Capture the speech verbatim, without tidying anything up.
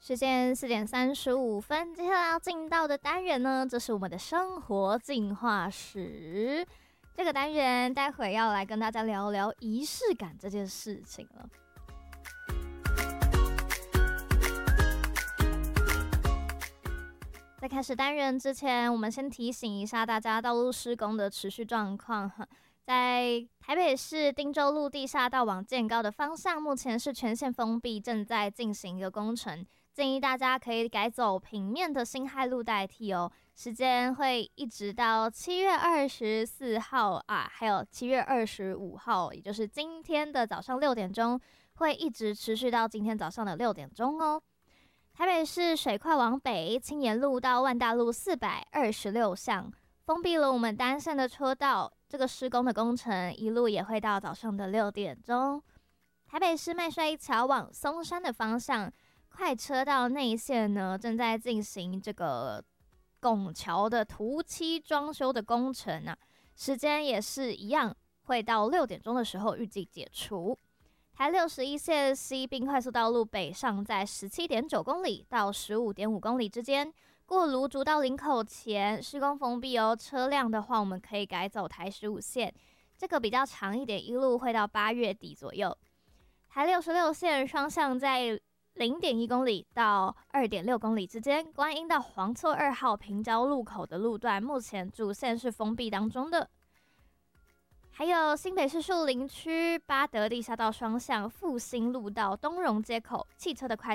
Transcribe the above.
时间四点三十五分，接下来要进到的单元呢，这是我们的生活进化史。这个单元待会要来跟大家聊聊仪式感这件事情了。在开始单元之前，我们先提醒一下大家道路施工的持续状况。在台北市汀州路地下道往建高的方向，目前是全线封闭，正在进行一个工程，建议大家可以改走平面的辛亥路代替哦。时间会一直到七月二十四号啊，还有七月二十五号，也就是今天的早上六点钟，会一直持续到今天早上的六点钟哦。台北市水快往北，青年路到万大路四百二十六巷封闭了我们单线的车道，这个施工的工程一路也会到早上的六点钟。台北市麦帅一桥往松山的方向，快车道内线呢正在进行这个拱桥的涂漆装修的工程啊，时间也是一样，会到六点钟的时候预计解除。台六十一线西滨快速道路北上在 十七点九公里到 十五点五公里之间，过芦竹到林口前施工封闭哦。车辆的话，我们可以改走台十五线，这个比较长一点，一路会到八月底左右。台六十六线双向在 零点一公里到 二点六公里之间，观音到黄厝二号平交路口的路段，目前主线是封闭当中的。还有新北市树林区八德地下道双向复兴路到东荣街口，汽车的快